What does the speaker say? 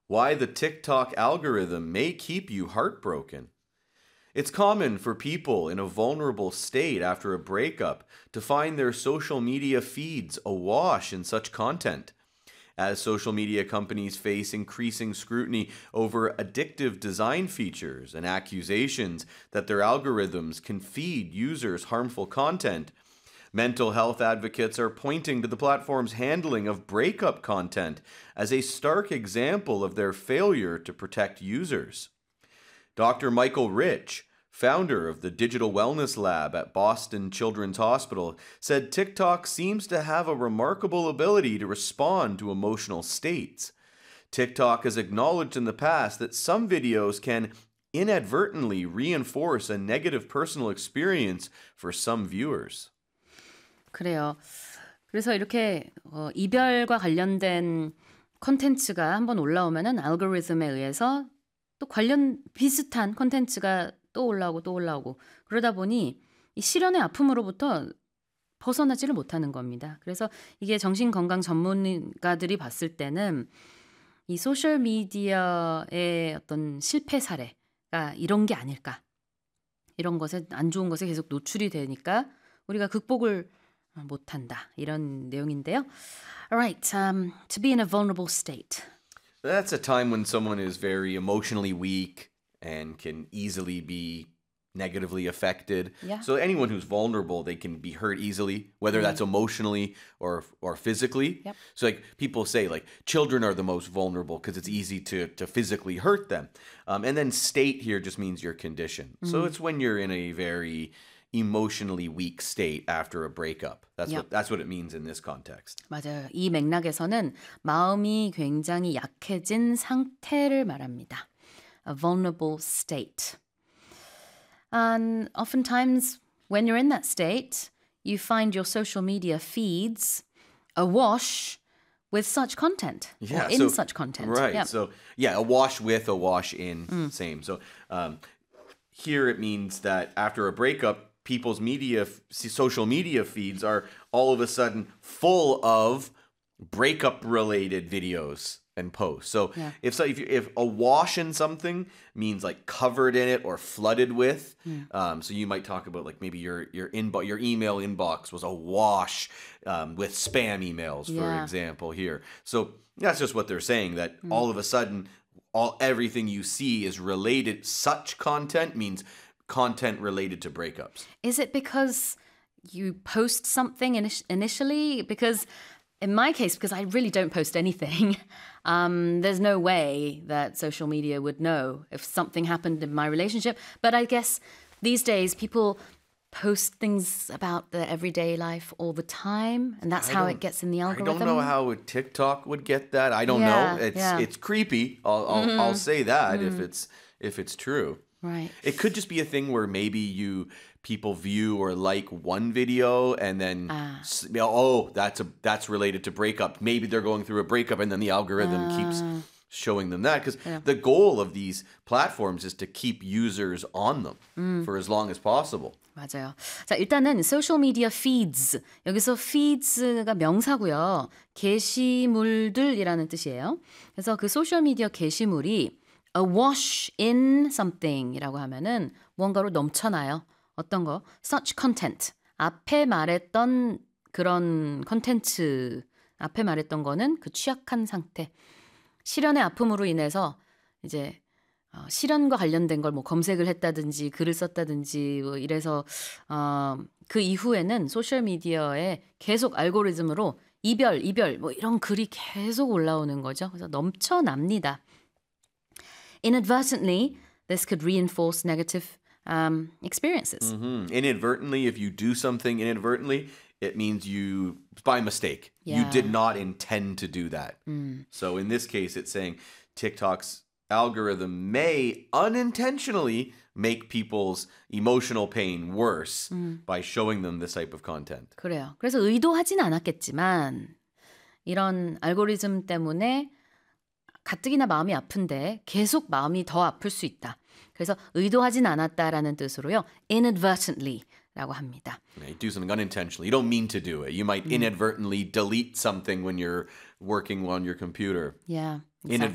Why the TikTok algorithm may keep you heartbroken. It's common for people in a vulnerable state after a breakup to find their social media feeds awash in such content. As social media companies face increasing scrutiny over addictive design features and accusations that their algorithms can feed users harmful content, mental health advocates are pointing to the platform's handling of breakup content as a stark example of their failure to protect users. Dr. Michael Rich, founder of the Digital Wellness Lab at Boston Children's Hospital, said TikTok seems to have a remarkable ability to respond to emotional states. TikTok has acknowledged in the past that some videos can inadvertently reinforce a negative personal experience for some viewers. 그래요. 그래서 이렇게 이별과 관련된 콘텐츠가 한번 올라오면은 알고리즘에 의해서 또 관련 비슷한 콘텐츠가 또 올라오고 그러다 보니 이 실연의 아픔으로부터 벗어나지를 못하는 겁니다. 그래서 이게 정신건강 전문가들이 봤을 때는 이 소셜미디어의 어떤 실패 사례가 이런 게 아닐까. 이런 것에 안 좋은 것에 계속 노출이 되니까 우리가 극복을 못한다. 이런 내용인데요. Alright, to be in a vulnerable state. That's a time when someone is very emotionally weak and can easily be negatively affected. Yeah. So anyone who's vulnerable, they can be hurt easily, whether that's emotionally or physically. Yep. So like people say like children are the most vulnerable because it's easy to physically hurt them. And then state here just means your condition. So it's when you're in a very emotionally weak state after a breakup. That's what it means in this context. 맞아요. 이 맥락에서는 마음이 굉장히 약해진 상태를 말합니다. A vulnerable state. And oftentimes, when you're in that state, you find your social media feeds awash with such content, or in such content. Right. Yeah. So, awash with, awash in, same. So, here it means that after a breakup, people's social media feeds are all of a sudden full of breakup-related videos and posts. So if awash in something means like covered in it or flooded with, so you might talk about like maybe your email inbox was awash with spam emails, for example, here. So that's just what they're saying, that all of a sudden everything you see is related. Such content means content related to breakups. Is it because you post something initially? Because in my case, because I really don't post anything, there's no way that social media would know if something happened in my relationship. But I guess these days people post things about their everyday life all the time, and that's how it gets in the algorithm. I don't know how TikTok would get that. I don't know. It's creepy. I'll say that if it's true. Right. It could just be a thing where maybe people view or like one video and then that's related to breakup. Maybe they're going through a breakup and then the algorithm keeps showing them that, because the goal of these platforms is to keep users on them for as long as possible. 맞아요. 자, 일단은 social media feeds. 여기서 feeds가 명사고요. 게시물들이라는 뜻이에요. 그래서 그 소셜 미디어 게시물이 awash in something이라고 하면은 무언가로 넘쳐나요. 어떤 거? Such content. 앞에 말했던 그런 컨텐츠, 앞에 말했던 거는 그 취약한 상태. 실연의 아픔으로 인해서 이제 실연과 관련된 걸 뭐 검색을 했다든지 글을 썼다든지 뭐 이래서 그 이후에는 소셜 미디어에 계속 알고리즘으로 이별 뭐 이런 글이 계속 올라오는 거죠. 그래서 넘쳐납니다. Inadvertently, this could reinforce negative experiences. Inadvertently, if you do something inadvertently, it means by mistake. Yeah. You did not intend to do that. So in this case, it's saying TikTok's algorithm may unintentionally make people's emotional pain worse by showing them this type of content. 그래요. 그래서 의도하진 않았겠지만 이런 알고리즘 때문에 가뜩이나 마음이 아픈데 계속 마음이 더 아플 수 있다. 그래서 의도하진 않았다라는 뜻으로요. inadvertently라고 합니다. You do something unintentionally. You don't mean to do it. You might inadvertently delete something when you're working on your computer. Yeah, exactly.